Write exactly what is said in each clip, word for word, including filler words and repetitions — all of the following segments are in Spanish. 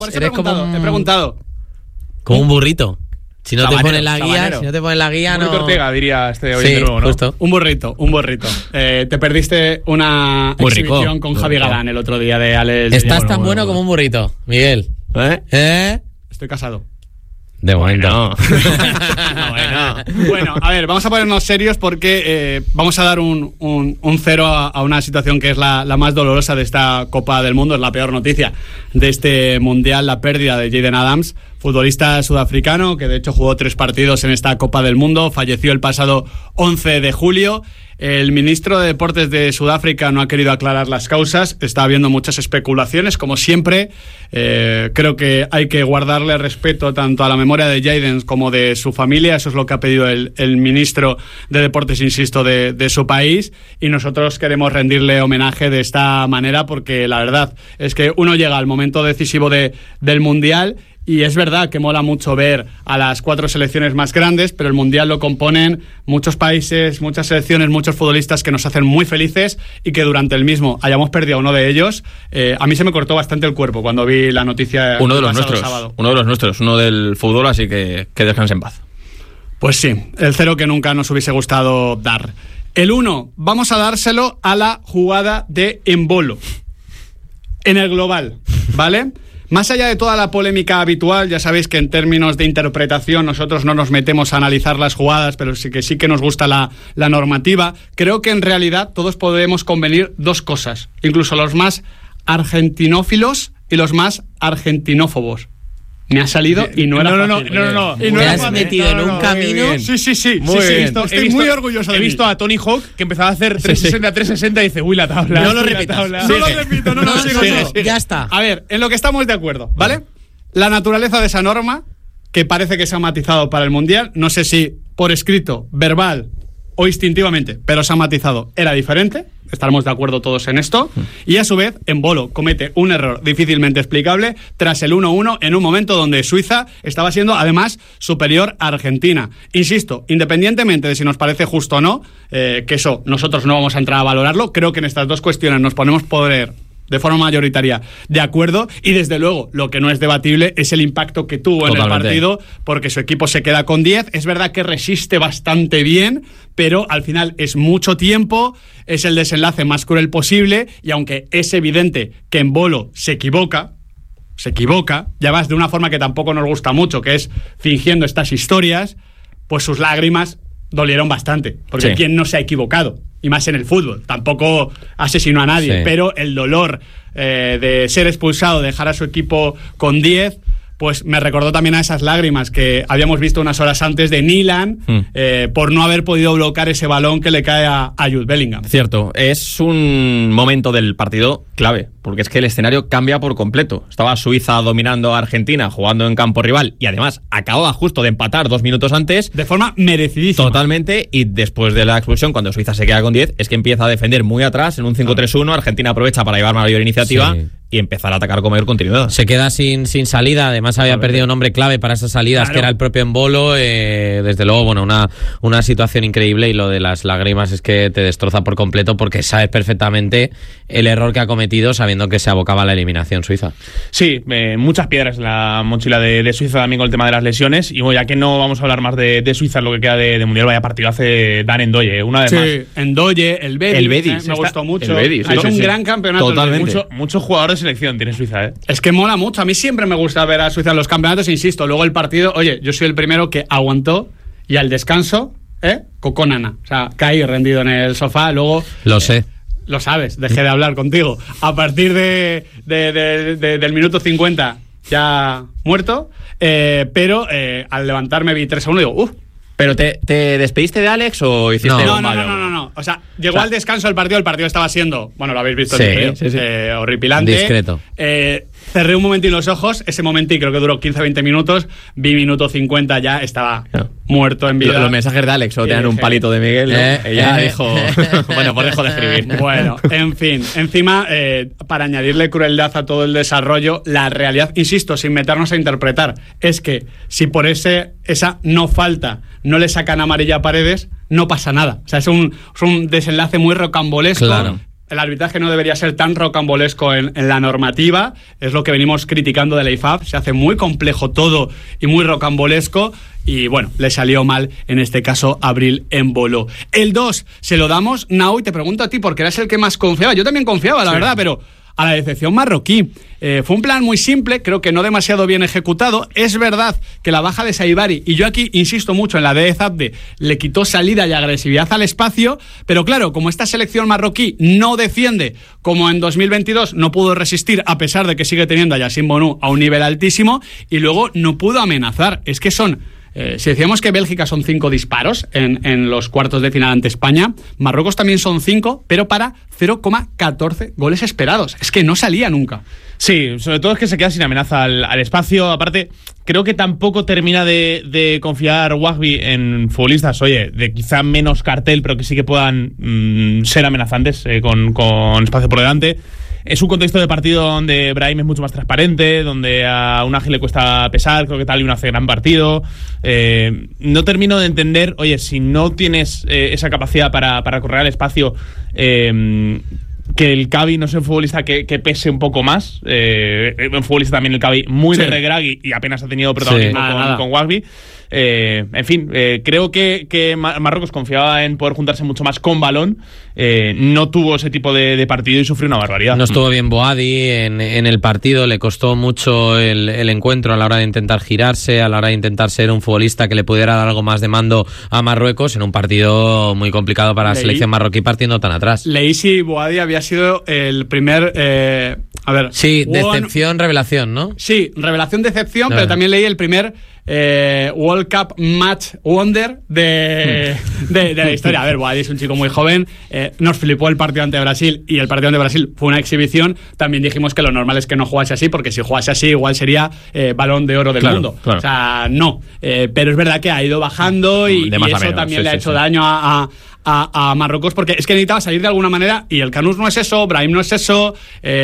Por eso he preguntado, como un... he preguntado. Como un burrito. Si no Sabanero, te ponen la guía, sabanero. si no te ponen la guía, Muy no... Ortega, diría este hoy Sí, de nuevo, ¿no? justo. Un burrito, un burrito. Eh, te perdiste una Muy exhibición rico, con muy Javi rico. Galán el otro día de Alex. Estás Bueno, tan bueno, bueno bueno. como un burrito, Miguel. ¿Eh? ¿Eh? Estoy casado. De momento. No. bueno. bueno, a ver, vamos a ponernos serios porque eh, vamos a dar un, un, un cero a, a una situación que es la, la más dolorosa de esta Copa del Mundo. Es la peor noticia de este Mundial, la pérdida de Jayden Adams, futbolista sudafricano que de hecho jugó tres partidos en esta Copa del Mundo. Falleció el pasado once de julio. El ministro de Deportes de Sudáfrica no ha querido aclarar las causas. Está habiendo muchas especulaciones, como siempre. Eh, creo que hay que guardarle respeto tanto a la memoria de Jayden como de su familia. Eso es lo que ha pedido el, el ministro de Deportes, insisto, de, de su país. Y nosotros queremos rendirle homenaje de esta manera porque la verdad es que uno llega al momento decisivo de, del Mundial. Y es verdad que mola mucho ver a las cuatro selecciones más grandes, pero el Mundial lo componen muchos países, muchas selecciones, muchos futbolistas que nos hacen muy felices y que durante el mismo hayamos perdido a uno de ellos. Eh, a mí se me cortó bastante el cuerpo cuando vi la noticia. Uno de el los pasado nuestros, sábado. uno de los nuestros, uno del fútbol, así que que descanse en paz. Pues sí, el cero que nunca nos hubiese gustado dar. El uno, vamos a dárselo a la jugada de Embolo en el global, ¿vale? Más allá de toda la polémica habitual, ya sabéis que en términos de interpretación nosotros no nos metemos a analizar las jugadas, pero sí que sí que nos gusta la, la normativa. Creo que en realidad todos podemos convenir dos cosas, incluso los más argentinófilos y los más argentinófobos. Me ha salido y no era no, no, fácil. no, no, no, no. Y no Te era has fácil. metido en un camino. Sí, sí, sí. Muy sí, sí, bien. estoy He visto- muy orgulloso de He mí. visto a Tony Hawk que empezaba a hacer trescientos sesenta, trescientos sesenta y dice, uy, la tabla. No lo uy, la repitas. tabla. No lo repito, no, no, No, sigo, no, sigo, no, sigo. ya está. A ver, en lo que estamos de acuerdo, ¿vale? La naturaleza de esa norma, que parece que se ha matizado para el Mundial, no sé si por escrito, verbal o instintivamente, pero se ha matizado, era diferente. Estaremos de acuerdo todos en esto. Y a su vez, Embolo comete un error difícilmente explicable tras el uno uno en un momento donde Suiza estaba siendo además superior a Argentina. Insisto, independientemente de si nos parece justo o no, eh, que eso nosotros no vamos a entrar a valorarlo, creo que en estas dos cuestiones nos ponemos poder de forma mayoritaria de acuerdo, y desde luego lo que no es debatible es el impacto que tuvo en Totalmente. el partido, porque su equipo se queda con diez. Es verdad que resiste bastante bien, pero al final es mucho tiempo, es el desenlace más cruel posible, y aunque es evidente que Embolo se equivoca, se equivoca, ya vas de una forma que tampoco nos gusta mucho, que es fingiendo estas historias, pues sus lágrimas dolieron bastante, porque Sí. ¿quién no se ha equivocado? Y más en el fútbol, tampoco asesinó a nadie, Sí. pero el dolor eh, de ser expulsado, dejar a su equipo con diez, pues me recordó también a esas lágrimas que habíamos visto unas horas antes de Nilan, Mm. eh, por no haber podido bloquear ese balón que le cae a, a Jude Bellingham. Cierto, es un momento del partido clave, porque es que el escenario cambia por completo. Estaba Suiza dominando a Argentina, jugando en campo rival, y además acababa justo de empatar dos minutos antes. De forma merecidísima. Totalmente, y después de la expulsión, cuando Suiza se queda con diez, es que empieza a defender muy atrás en un cinco tres uno, Argentina aprovecha para llevar mayor iniciativa Sí. y empezar a atacar con mayor continuidad. Se queda sin, sin salida, además había perdido un hombre clave para esas salidas, Claro. que era el propio Embolo. Eh, desde luego, bueno, una, una situación increíble, y lo de las lágrimas es que te destroza por completo, porque sabes perfectamente el error que ha cometido, sabiendo que se abocaba a la eliminación Suiza. Sí, eh, muchas piedras en la mochila de, de Suiza también con el tema de las lesiones. Y bueno, ya que no vamos a hablar más de, de Suiza en lo que queda de, de Mundial, vaya partido hace Dan Endoye, una vez más. Sí, Endoye, el Betis, El Betis, eh, me está- gustó mucho. el Betis, ha hecho sí, un sí. gran campeonato. el Totalmente. Betis. Mucho, mucho jugador de selección tiene Suiza, ¿eh? Es que mola mucho. A mí siempre me gusta ver a Suiza en los campeonatos, insisto. Luego el partido, oye, yo soy el primero que aguantó, y al descanso, ¿eh? Coconana. O sea, caí rendido en el sofá. Luego. Lo sé. Lo sabes, dejé de hablar contigo. A partir de, de- de- de- del minuto cincuenta, ya muerto. Eh, pero eh, al levantarme vi tres segundos y digo, uff. ¿Pero te, te despediste de Alex o hiciste No. No, un no, no, malo? no, no, no. O sea, llegó O sea, al descanso del partido. El partido estaba siendo, bueno, lo habéis visto Sí, en el vídeo, sí, sí. eh, horripilante. Discreto. Eh, cerré un momentín los ojos. Ese momentín creo que duró quince a veinte minutos. Vi minuto cincuenta, ya estaba Claro. muerto en vida. Los mensajes de Alex o Y te dan un dije, palito de Miguel, ¿no? eh, Ella eh. dijo, bueno, pues dejo de escribir. Bueno, en fin, encima, eh, para añadirle crueldad a todo el desarrollo, la realidad, insisto, sin meternos a interpretar, es que si por ese esa no falta no le sacan amarilla a Paredes, no pasa nada. O sea, es un, es un desenlace muy rocambolesco. Claro. el arbitraje no debería ser tan rocambolesco en, en la normativa, es lo que venimos criticando de la I F A B, se hace muy complejo todo y muy rocambolesco, y bueno, le salió mal en este caso Abril Embolo. El dos se lo damos, Nau, y te pregunto a ti, porque eras el que más confiaba, yo también confiaba, la sí. verdad, pero a la decepción marroquí. Eh, fue un plan muy simple, creo que no demasiado bien ejecutado. Es verdad que la baja de Saibari, y yo aquí insisto mucho en la de Zabde, le quitó salida y agresividad al espacio, pero claro, como esta selección marroquí no defiende, como en dos mil veintidós no pudo resistir, a pesar de que sigue teniendo a Yassine Bounou a un nivel altísimo, y luego no pudo amenazar. Es que son... Eh, si decíamos que Bélgica son cinco disparos en, en los cuartos de final ante España, Marruecos también son cinco, pero para cero coma catorce goles esperados. Es que no salía nunca. Sí, sobre todo es que se queda sin amenaza al, al espacio. Aparte, creo que tampoco termina de, de confiar Wahbi en futbolistas, oye, de quizá menos cartel, pero que sí que puedan mmm, ser amenazantes eh, con, con espacio por delante. Es un contexto de partido donde Brahim es mucho más transparente, donde a un ágil le cuesta pesar, creo que Talion hace gran partido. Eh, no termino de entender, oye, si no tienes eh, esa capacidad para, para correr al espacio, eh, que el Cavi no sea un futbolista que, que pese un poco más. Eh, un futbolista también el Cavi muy sí. de regragui y apenas ha tenido protagonismo sí. con, con Wahbi. Eh, en fin, eh, creo que, que Marruecos confiaba en poder juntarse mucho más con balón, eh, no tuvo ese tipo de, de partido y sufrió una barbaridad. No estuvo bien Boadi en, en el partido, le costó mucho el, el encuentro a la hora de intentar girarse, a la hora de intentar ser un futbolista que le pudiera dar algo más de mando a Marruecos en un partido muy complicado para la Leí, selección marroquí partiendo tan atrás. Leí si Boadi había sido el primer... Eh, a ver... Sí, decepción, one, revelación, ¿no? Sí, revelación, decepción, no, pero no. también leí el primer... Eh, World Cup Match Wonder de, de, de la historia. A ver, Boadi es un chico muy joven, eh, nos flipó el partido ante Brasil y el partido ante Brasil fue una exhibición. También dijimos que lo normal es que no jugase así, porque si jugase así igual sería eh, balón de oro del claro, mundo, claro. O sea, no, eh, pero es verdad que ha ido bajando y, y eso menos, también sí, le ha sí, hecho sí. daño a, a A, a Marruecos, porque es que necesitaba salir de alguna manera y el Canús no es eso, Brahim no es eso,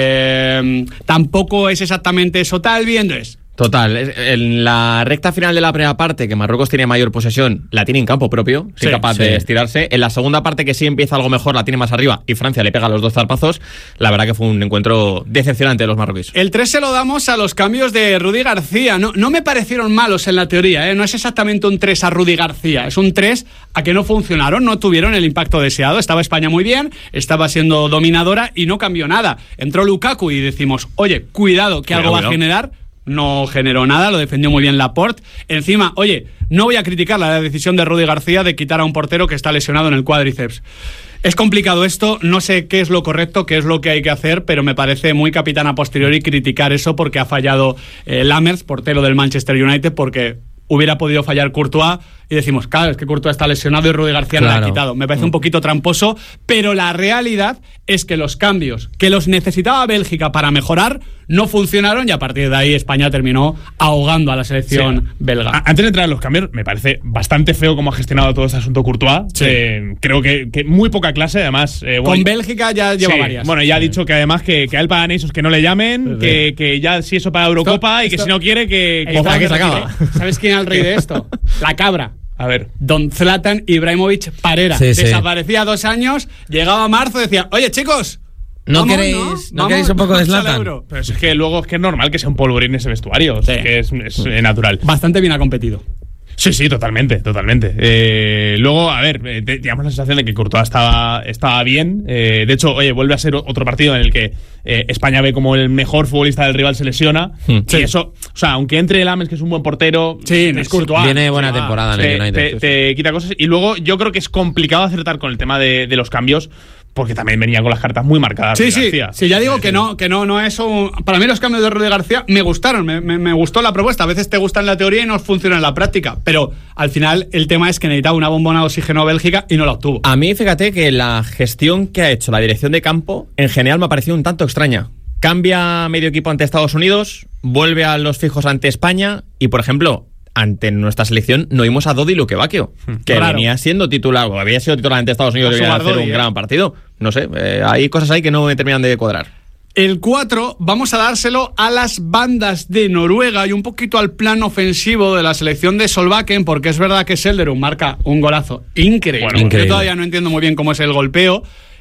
eh, tampoco es exactamente eso Talbi, entonces total, en la recta final de la primera parte, que Marruecos tiene mayor posesión, la tiene en campo propio, sí, capaz sí. de estirarse. En la segunda parte, que sí empieza algo mejor, la tiene más arriba y Francia le pega los dos zarpazos. La verdad que fue un encuentro decepcionante de los marroquíes. El tres se lo damos a los cambios de Rudy García. No, no me parecieron malos en la teoría, ¿eh? No es exactamente un tres a Rudy García, es un tres a que no funcionaron, no tuvieron el impacto deseado. Estaba España muy bien, estaba siendo dominadora y no cambió nada. Entró Lukaku y decimos, oye, cuidado, que cuidado, algo va cuidado. a generar. No generó nada, lo defendió muy bien Laporte. Encima, oye, no voy a criticar la decisión de Rudy García de quitar a un portero que está lesionado en el cuádriceps. Es complicado esto, no sé qué es lo correcto, qué es lo que hay que hacer, pero me parece muy capitán a posteriori criticar eso porque ha fallado eh, Lammers, portero del Manchester United, porque hubiera podido fallar Courtois y decimos, claro, es que Courtois está lesionado y Rudy García claro. no lo ha quitado. Me parece un poquito tramposo, pero la realidad es que los cambios que los necesitaba Bélgica para mejorar no funcionaron y a partir de ahí España terminó ahogando a la selección sí. belga. Antes de entrar en los cambios, me parece bastante feo cómo ha gestionado todo este asunto Courtois. Sí. Eh, creo que, que muy poca clase, además. Eh, Con bueno, Bélgica ya lleva sí. varias. Bueno, ya ha sí. dicho que además que, que a él pagan esos que no le llamen, sí. que, que ya si eso para Eurocopa esto, y que esto, si no quiere que... que, que, que se acaba. ¿Sabes quién es el rey de esto? La cabra. A ver. Don Zlatan Ibrahimovic Parera. Sí, Desaparecía sí. dos años, llegaba marzo y decía, oye chicos, ¿no vamos, queréis, ¿no? ¿no Vamos, queréis un poco de Zlatan? Pero es que luego es que es normal que sea un polvorín ese vestuario. Sí. Es que es, es eh, natural. Bastante bien ha competido. Sí, sí, totalmente, totalmente. Eh, luego, a ver, eh, digamos la sensación de que Courtois estaba, estaba bien. Eh, de hecho, oye, vuelve a ser otro partido en el que eh, España ve como el mejor futbolista del rival se lesiona. Mm. Y sí. eso, o sea, aunque entre Lammers, que es un buen portero, sí, no es Courtois. Viene buena sí, temporada en el te, United. Te, te quita cosas. Y luego yo creo que es complicado acertar con el tema de, de los cambios, porque también venía con las cartas muy marcadas. Sí, sí, García. sí, ya digo que no, que no, no es un... Para mí los cambios de Rudy García me gustaron, me, me, me gustó la propuesta. A veces te gusta en la teoría y no funciona en la práctica, pero al final el tema es que necesitaba una bombona de oxígeno Bélgica y no la obtuvo. A mí, fíjate que la gestión que ha hecho la dirección de campo, en general me ha parecido un tanto extraña. Cambia medio equipo ante Estados Unidos, vuelve a los fijos ante España y, por ejemplo... ante nuestra selección no vimos a Dodi Lukebakio, que claro. venía siendo titular, o había sido titular ante Estados Unidos, que venía a hacer Dodi, un eh. gran partido. No sé, eh, hay cosas ahí que no me terminan de cuadrar. El cuatro vamos a dárselo a las bandas de Noruega y un poquito al plan ofensivo de la selección de Solbakken, porque es verdad que Selderum marca un golazo increíble. Bueno, increíble. Yo todavía no entiendo muy bien cómo es el golpeo.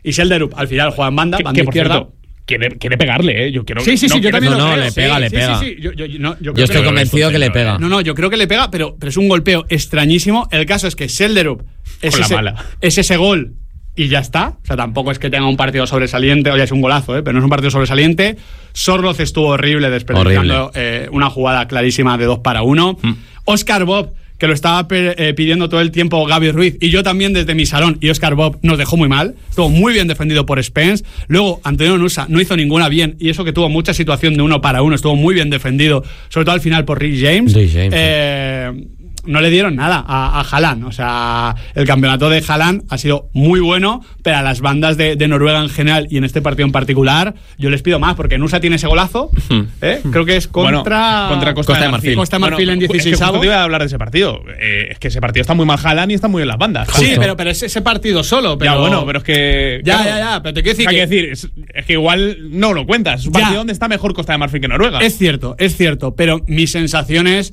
Y Selderup al final juega en banda, Que, banda que, por izquierda. cierto, quiere, quiere pegarle, ¿eh? Yo quiero, Sí, sí, sí, no yo quiere- también no, lo no, creo. le pega, Sí, le sí, pega. sí, sí. Yo, yo- yo- no, yo Yo creo estoy que- convencido que le pega. No, no, yo creo que le pega, pero, pero es un golpeo extrañísimo. El caso es que Selderup es Con la ese, mala. es ese gol y ya está. O sea, tampoco es que tenga un partido sobresaliente, oye, es un golazo, ¿eh? Pero no es un partido sobresaliente. Sorloz estuvo horrible desperdiciando eh, una jugada clarísima de dos para uno. Mm. Oscar Bob, que lo estaba pe- eh, pidiendo todo el tiempo Gaby Ruiz, y yo también desde mi salón, y Oscar Bob nos dejó muy mal. Estuvo muy bien defendido por Spence. Luego, Antonio Nusa no hizo ninguna bien, y eso que tuvo mucha situación de uno para uno, estuvo muy bien defendido, sobre todo al final por Rick James. Rick James, Eh, no le dieron nada a, a Haaland. O sea, el campeonato de Haaland ha sido muy bueno, pero a las bandas de, de Noruega en general y en este partido en particular, yo les pido más, porque Nusa tiene ese golazo, ¿eh? Creo que es contra, Bueno, contra Costa, Costa de Marfil. Costa de Marfil en ju- es que dieciséis justo te iba a hablar de ese partido. Eh, es que ese partido está muy mal Haaland y está muy bien las bandas. Sí, Justo. pero, pero es ese partido solo. Pero... Ya, bueno, pero es que. Ya, claro, ya, ya, pero te quiero decir hay que- que decir, es, es que igual no lo cuentas. Es un Ya. partido donde está mejor Costa de Marfil que Noruega. Es cierto, es cierto, pero mi sensación es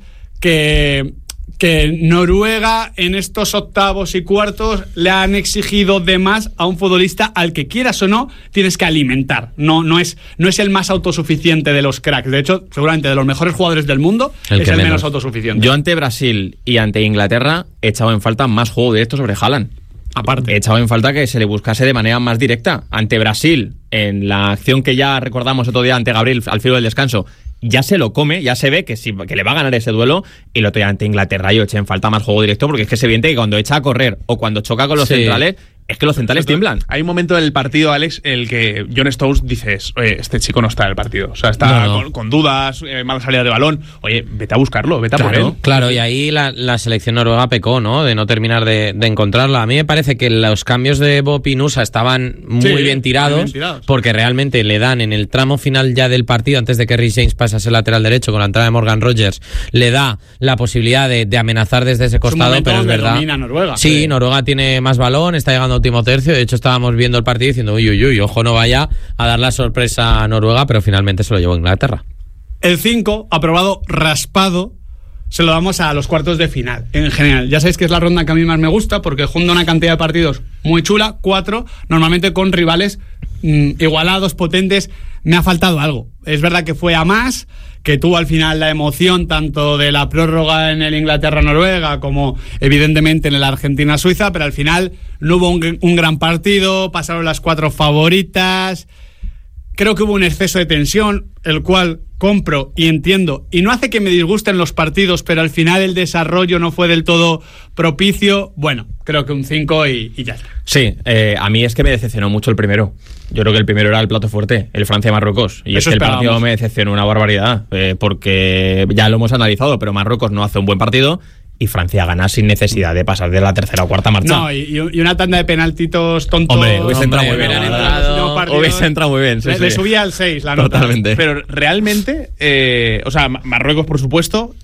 que, que Noruega en estos octavos y cuartos le han exigido de más a un futbolista al que quieras o no tienes que alimentar. No, no, es, no es el más autosuficiente de los cracks. De hecho, seguramente de los mejores jugadores del mundo El es que el menos, menos. autosuficiente. Yo ante Brasil y ante Inglaterra he echado en falta más juego directo sobre Haaland. Aparte. He echado en falta que se le buscase de manera más directa. Ante Brasil, en la acción que ya recordamos otro día ante Gabriel al filo del descanso, ya se lo come, ya se ve que, sí, que le va a ganar ese duelo. Y el otro día ante Inglaterra yo eché en falta más juego directo, porque es que es evidente que cuando echa a correr o cuando choca con los Sí. centrales, es que los centrales tiemblan. Hay un momento del partido, Alex, en el que John Stones dices, oye, este chico no está en el partido. O sea, está No, no. Con, con dudas, eh, mala salida de balón. Oye, vete a buscarlo, vete a por él. Claro, y ahí la, la selección noruega pecó, ¿no? De no terminar de, de encontrarla. A mí me parece que los cambios de Bob y Nusa estaban muy Sí, bien tirados, muy bien tirados. porque realmente le dan en el tramo final ya del partido, antes de que Rhys James pase a ser lateral derecho con la entrada de Morgan Rogers, le da la posibilidad de, de amenazar desde ese costado, momento pero es donde verdad. domina Noruega. Sí, Sí. Noruega tiene más balón, está llegando a último tercio. De hecho, estábamos viendo el partido diciendo, uy, uy, uy, ojo, no vaya a dar la sorpresa a Noruega, pero finalmente se lo llevó Inglaterra. El cinco, aprobado raspado, se lo damos a los cuartos de final, en general. Ya sabéis que es la ronda que a mí más me gusta, porque junta una cantidad de partidos muy chula, cuatro, normalmente con rivales mm, igualados, potentes. Me ha faltado algo. Es verdad que fue a más, que tuvo al final la emoción tanto de la prórroga en el Inglaterra-Noruega como evidentemente en el Argentina-Suiza, pero al final no hubo un, un gran partido, pasaron las cuatro favoritas. Creo que hubo un exceso de tensión, el cual compro y entiendo, y no hace que me disgusten los partidos, pero al final el desarrollo no fue del todo propicio. Bueno, creo que un cinco y, y ya está. Sí, eh, a mí es que me decepcionó mucho el primero. Yo creo que el primero era el plato fuerte, el Francia-Marruecos. Y Eso es que el esperábamos. partido me decepcionó una barbaridad, eh, porque ya lo hemos analizado, pero Marruecos no hace un buen partido y Francia gana sin necesidad de pasar de la tercera o cuarta marcha. No, y, y una tanda de penaltitos tontos. Hombre, hubiese entrado muy bien, Hombre, la en verdad. los últimos partidos. Hubiese entrado muy bien, sí, le, sí. le subía al seis la nota. Totalmente. Pero realmente, eh, o sea, Marruecos, por supuesto,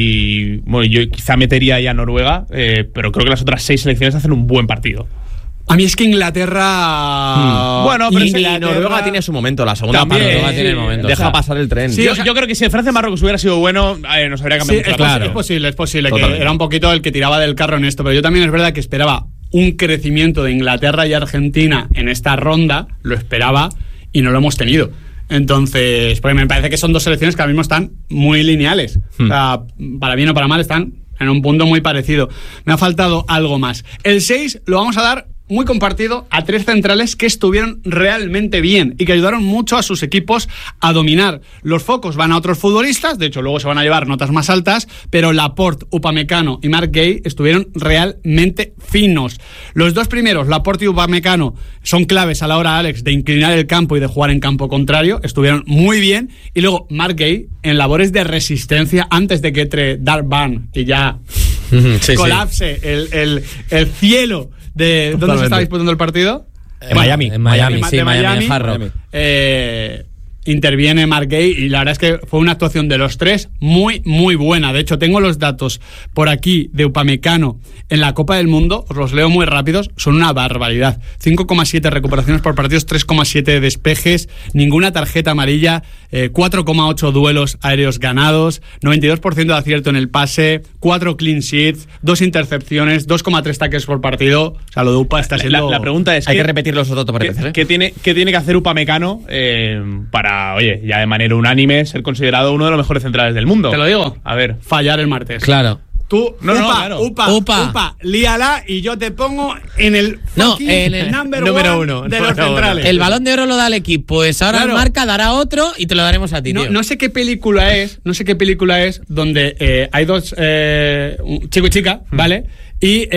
y bueno, yo quizá metería ya a Noruega, eh, pero creo que las otras seis selecciones hacen un buen partido. A mí es que Inglaterra... Hmm. Bueno, pero y es que Inglaterra- Noruega tiene su momento, la segunda También, parte. Noruega tiene el momento. Deja O sea, pasar el tren. sí, yo, o sea- yo creo que si el Francia-Marruecos hubiera sido bueno, eh, nos habría Sí, cambiado es, mucho la posi- cosa. es posible, es posible Totalmente. que era un poquito el que tiraba del carro en esto, pero yo también es verdad que esperaba un crecimiento de Inglaterra y Argentina en esta ronda, lo esperaba y no lo hemos tenido. Entonces, porque me parece que son dos selecciones que ahora mismo están muy lineales. Hmm. O sea, para bien o para mal están en un punto muy parecido. Me ha faltado algo más. El seis lo vamos a dar muy compartido a tres centrales que estuvieron realmente bien y que ayudaron mucho a sus equipos a dominar. Los focos van a otros futbolistas, de hecho luego se van a llevar notas más altas, pero Laporte, Upamecano y Marc Gueye estuvieron realmente finos. Los dos primeros, Laporte y Upamecano, son claves a la hora, Alex, de inclinar el campo y de jugar en campo contrario, estuvieron muy bien, y luego Marc Gueye en labores de resistencia antes de que entre Dark Van y ya Sí, sí. colapse el, el, el cielo de... ¿Dónde se Totalmente. está disputando el partido? En Miami. En Miami, Ma- sí, de Miami, Miami. en Hard Rock. Miami. Eh, interviene Marc Guéhi y la verdad es que fue una actuación de los tres muy, muy buena. De hecho, tengo los datos por aquí de Upamecano en la Copa del Mundo, os los leo muy rápidos, son una barbaridad. cinco coma siete recuperaciones por partidos, tres coma siete despejes, ninguna tarjeta amarilla, eh, cuatro coma ocho duelos aéreos ganados, noventa y dos por ciento de acierto en el pase, cuatro clean sheets, dos intercepciones, dos coma tres tackles por partido. O sea, lo de Upa está siendo... La, la pregunta es... Hay ¿qué, que repetir los datos para veces, ¿eh? ¿qué, tiene, ¿Qué tiene que hacer Upamecano eh, para, oye, ya de manera unánime, ser considerado uno de los mejores centrales del mundo? ¿Te lo digo? A ver. Fallar el martes. Claro. Tú, No, upa, no, claro. upa, Upa. upa, líala y yo te pongo en el No, fucking en el number número one uno, de número los centrales. El balón de oro lo da el equipo, pues ahora Claro. el Marca dará otro y te lo daremos a ti, No, tío. no sé qué película es, no sé qué película es donde eh, hay dos eh, un chico y chica, ¿vale? Y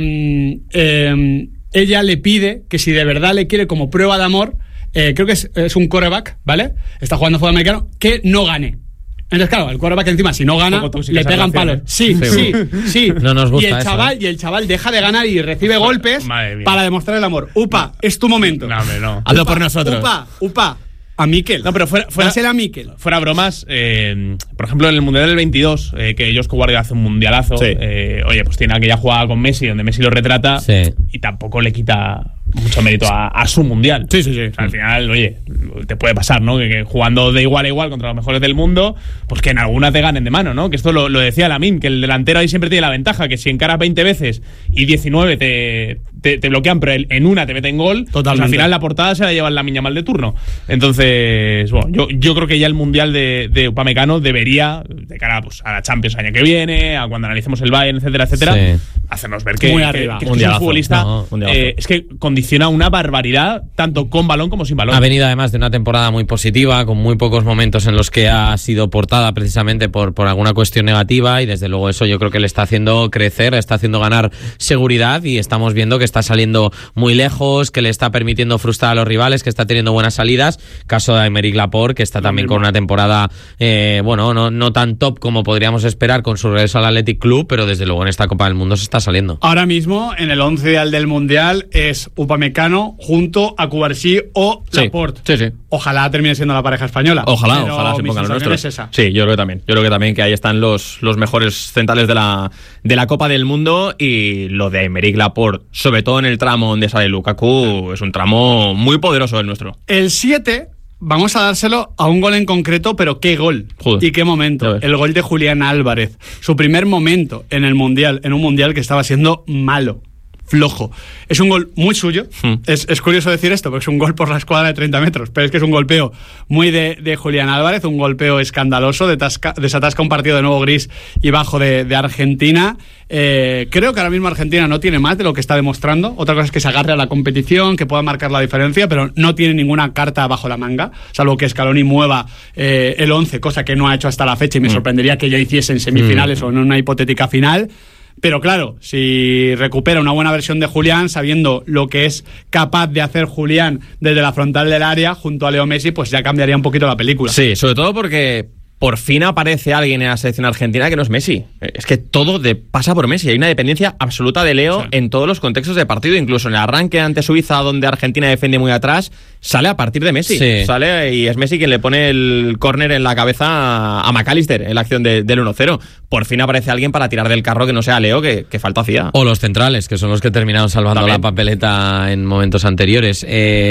eh, eh, ella le pide que si de verdad le quiere como prueba de amor, eh, creo que es, es un quarterback, ¿vale? Está jugando fútbol americano, que no gane. Entonces, claro, el quarterback encima, si no gana, Poco tóxica le esa pegan relación, palos. Sí, sí, sí. No nos gusta y el eso, chaval, ¿eh? y el chaval deja de ganar y recibe golpes Madre mía. para demostrar el amor. Upa, es tu momento. No, hombre, no. Hazlo Upa, por nosotros. Upa, upa, a Mikel. No, pero fuera, fuera, Dásela a Mikel. fuera bromas, eh, por ejemplo, en el Mundial del veintidós, eh, que Josko Guardiola hace un mundialazo, Sí. eh, oye, pues tiene aquella jugada con Messi, donde Messi lo retrata, Sí. y tampoco le quita mucho mérito a, a su Mundial. Sí, sí, sí. O sea, al final, oye, te puede pasar, ¿no? Que, que jugando de igual a igual contra los mejores del mundo, pues que en alguna te ganen de mano, ¿no? Que esto lo, lo decía Lamine, que el delantero ahí siempre tiene la ventaja, que si encaras veinte veces y diecinueve te, te, te bloquean, pero en una te meten gol, Totalmente. pues al final la portada se la lleva la Miña mal de turno. Entonces, bueno, yo, yo creo que ya el Mundial de, de Upamecano debería, de cara pues, a la Champions año que viene, a cuando analicemos el Bayern, etcétera, etcétera, Sí. hacernos ver que, Muy que- arriba. que es un Mundialazo. futbolista, No, mundialazo. eh, es que condiciona una barbaridad, tanto con balón como sin balón. Ha venido además de una temporada muy positiva, con muy pocos momentos en los que ha sido portada precisamente por, por alguna cuestión negativa, y desde luego eso yo creo que le está haciendo crecer, le está haciendo ganar seguridad, y estamos viendo que está saliendo muy lejos, que le está permitiendo frustrar a los rivales, que está teniendo buenas salidas. Caso de Aymeric Laporte, que está también con una temporada, eh, bueno, no, no tan top como podríamos esperar con su regreso al Athletic Club, pero desde luego en esta Copa del Mundo se está saliendo. Ahora mismo, en el once ideal del Mundial, es Upamecano junto a Cubarsí o Sí, Laporte. sí, sí. Ojalá termine siendo la pareja española. Ojalá, Pero ojalá se mi pongan los sensación nuestros. es esa. Sí, yo creo que también. Yo creo que también que ahí están los, los mejores centrales de la, de la Copa del Mundo, y lo de Aymeric Laporte, sobre todo en el tramo donde sale Lukaku, es un tramo muy poderoso el nuestro. El siete, vamos a dárselo a un gol en concreto, pero qué gol. Joder. Y qué Ya momento. ves. El gol de Julián Álvarez. Su primer momento en el Mundial, en un Mundial que estaba siendo malo, flojo. Es un gol muy suyo. Hmm. Es, es curioso decir esto, porque es un gol por la escuadra de treinta metros, pero es que es un golpeo muy de, de Julián Álvarez, un golpeo escandaloso, detasca, desatasca un partido de nuevo gris y bajo de, de Argentina. Eh, creo que ahora mismo Argentina no tiene más de lo que está demostrando. Otra cosa es que se agarre a la competición, que pueda marcar la diferencia, pero no tiene ninguna carta bajo la manga, salvo que Scaloni mueva eh, el once, cosa que no ha hecho hasta la fecha, y me Mm. sorprendería que ya hiciese en semifinales Mm. o en una hipotética final. Pero claro, si recupera una buena versión de Julián, sabiendo lo que es capaz de hacer Julián desde la frontal del área junto a Leo Messi, pues ya cambiaría un poquito la película. Sí, sobre todo porque por fin aparece alguien en la selección argentina que no es Messi. Es que todo de- pasa por Messi. Hay una dependencia absoluta de Leo Sí. en todos los contextos de partido, incluso en el arranque ante Suiza, donde Argentina defiende muy atrás, sale a partir de Messi. Sí. Sale y es Messi quien le pone el córner en la cabeza a McAllister en la acción de- del uno cero. Por fin aparece alguien para tirar del carro que no sea Leo, que, que falta hacía. O los centrales, que son los que terminaron salvando También. la papeleta en momentos anteriores.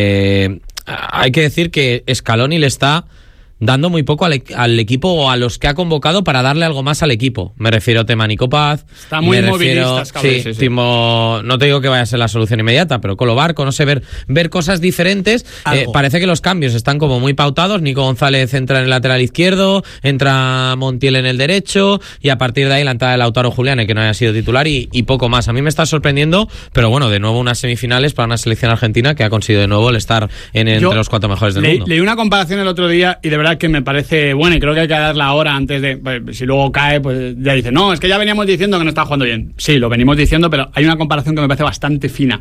Eh, hay que decir que Scaloni le está dando muy poco al, e- al equipo, o a los que ha convocado, para darle algo más al equipo. Me refiero a Temanico Paz. Está muy me movilista, refiero, Scaloni, sí, sí, sí. Timo- no te digo que vaya a ser la solución inmediata, pero Colo Barco, no sé, ver, ver cosas diferentes. Eh, Algo. parece que los cambios están como muy pautados. Nico González entra en el lateral izquierdo, entra Montiel en el derecho, y a partir de ahí la entrada de Lautaro Julián, que no haya sido titular, y, y poco más. A mí me está sorprendiendo, pero bueno, de nuevo unas semifinales para una selección argentina que ha conseguido de nuevo el estar en, entre Yo los cuatro mejores del le- mundo. Leí una comparación el otro día y de verdad que me parece buena, y creo que hay que darla ahora antes de... Pues, si luego cae, pues ya dice, no, es que ya veníamos diciendo que no está jugando bien. Sí, lo venimos diciendo, pero hay una comparación que me parece bastante fina.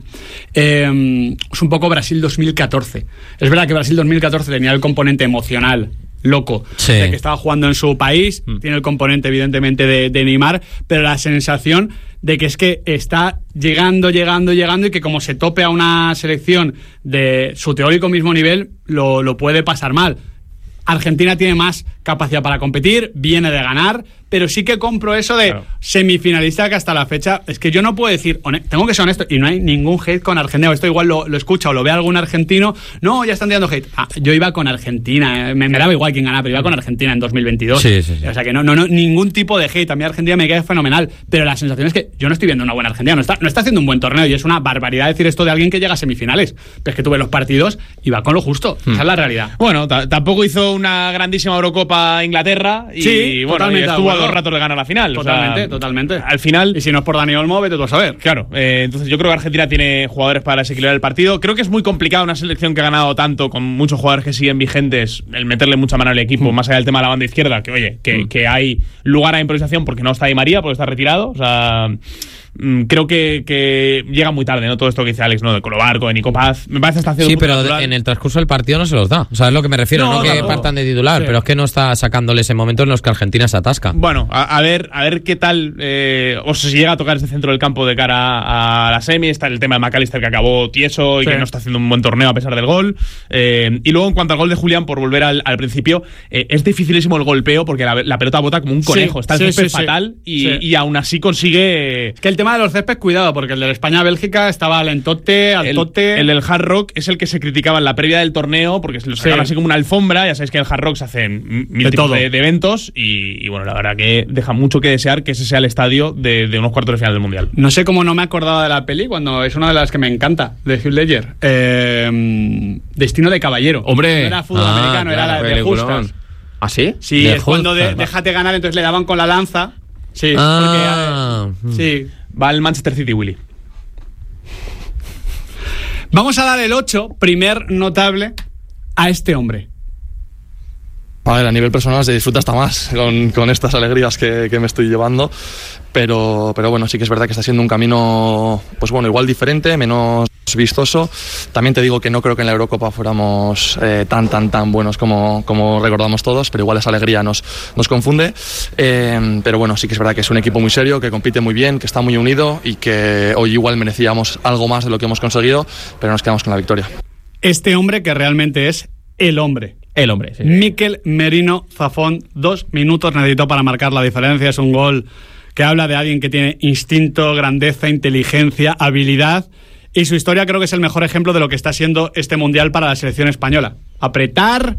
Eh, es un poco Brasil dos mil catorce. Es verdad que Brasil dos mil catorce tenía el componente emocional loco, Sí. de que estaba jugando en su país, Mm. tiene el componente evidentemente de, de Neymar, pero la sensación de que es que está llegando, llegando, llegando, y que como se tope a una selección de su teórico mismo nivel, lo, lo puede pasar mal. Argentina tiene más capacidad para competir, viene de ganar, pero sí que compro eso de claro. semifinalista que hasta la fecha, es que yo no puedo decir, tengo que ser honesto, y no hay ningún hate con Argentina, esto igual lo, lo escucha o lo ve algún argentino, no, ya están tirando hate. Ah, yo iba con Argentina, me, me daba igual quién ganaba, pero iba con Argentina en dos mil veintidós. Sí, sí, sí. O sea que no, no, no, ningún tipo de hate, a mí Argentina me queda fenomenal, pero la sensación es que yo no estoy viendo una buena Argentina, no está, no está haciendo un buen torneo, y es una barbaridad decir esto de alguien que llega a semifinales, pero es que tú ves los partidos y va con lo justo, hmm. esa es la realidad. Bueno, t- tampoco hizo una grandísima Eurocopa Inglaterra y, sí, bueno, y estuvo a dos ratos de ganar la final. Totalmente, o sea, totalmente. Al final... Y si no es por Dani Olmo, vete tú a saber. Claro, eh, entonces yo creo que Argentina tiene jugadores para desequilibrar el partido. Creo que es muy complicado una selección que ha ganado tanto, con muchos jugadores que siguen vigentes, el meterle mucha mano al equipo, mm. más allá del tema de la banda izquierda, que oye, que, mm. que hay lugar a improvisación porque no está Di María, porque está retirado. O sea... Creo que, que llega muy tarde, ¿no? Todo esto que dice Alex, ¿no? De Colobarco, de Nico Paz. Me parece hasta haciendo. Sí, pero natural. En el transcurso del partido no se los da. O sea, es lo que me refiero. No, no que no, partan de titular, sí. pero es que no está sacándoles en momentos en los que Argentina se atasca. Bueno, a, a ver a ver qué tal. Eh, o sea, si llega a tocar ese centro del campo de cara a, a la semi. Está el tema de McAllister que acabó tieso y sí. que no está haciendo un buen torneo a pesar del gol. Eh, y luego, en cuanto al gol de Julián, por volver al, al principio, eh, es dificilísimo el golpeo porque la, la pelota bota como un conejo. Sí, está el sí, césped sí, fatal sí. Y, Sí. y aún así consigue. Es que el tema de los céspedes, cuidado, porque el de España-Bélgica estaba lentote, altote. El, el del Hard Rock es el que se criticaba en la previa del torneo porque se lo sacaban sí. así como una alfombra. Ya sabéis que en el Hard Rock se hacen mil de tipos todo. De, de eventos y, y bueno, la verdad que deja mucho que desear que ese sea el estadio de, de unos cuartos de final del Mundial. No sé cómo no me acordaba de la peli cuando es una de las que me encanta, de Heath Ledger. Eh, Destino de caballero. Hombre. No era fútbol ah, americano, claro, era la de justas. ¿Ah, sí? Sí, de es cuando de, justas, déjate ganar, entonces le daban con la lanza. Sí, ah, porque, sí. Va al Manchester City, Willy. Vamos a dar el ocho, primer notable, a este hombre. A ver, a nivel personal se disfruta hasta más con, con estas alegrías que, que me estoy llevando, pero, pero bueno, sí que es verdad que está siendo un camino, pues bueno, igual diferente, menos vistoso. También te digo que no creo que en la Eurocopa fuéramos eh, tan, tan, tan buenos como, como recordamos todos, pero igual esa alegría nos, nos confunde. Eh, pero bueno, sí que es verdad que es un equipo muy serio, que compite muy bien, que está muy unido y que hoy igual merecíamos algo más de lo que hemos conseguido, pero nos quedamos con la victoria. Este hombre que realmente es el hombre. El hombre, sí. Mikel Merino Zafón, dos minutos necesitó para marcar la diferencia. Es un gol que habla de alguien que tiene instinto, grandeza, inteligencia, habilidad. Y su historia creo que es el mejor ejemplo de lo que está siendo este Mundial para la selección española. Apretar,